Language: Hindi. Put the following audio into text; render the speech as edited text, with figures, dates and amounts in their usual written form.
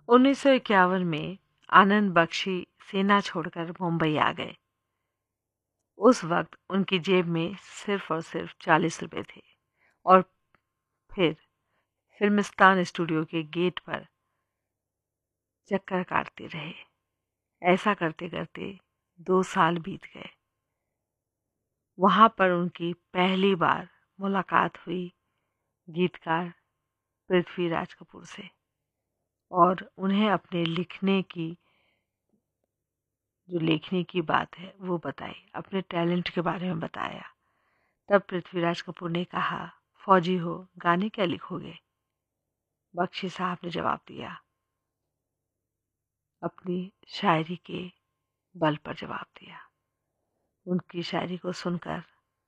1951 में आनंद बख्शी सेना छोड़कर मुंबई आ गए। उस वक्त उनकी जेब में सिर्फ और सिर्फ 40 रुपए थे और फिर फिल्मिस्तान स्टूडियो के गेट पर चक्कर काटते रहे। ऐसा करते करते 2 साल बीत गए। वहाँ पर उनकी पहली बार मुलाकात हुई गीतकार पृथ्वीराज कपूर से और उन्हें अपने लेखनी की बात है वो बताई, अपने टैलेंट के बारे में बताया। तब पृथ्वीराज कपूर ने कहा, फौजी हो, गाने क्या लिखोगे? बख्शी साहब ने जवाब दिया, अपनी शायरी के बल पर जवाब दिया। उनकी शायरी को सुनकर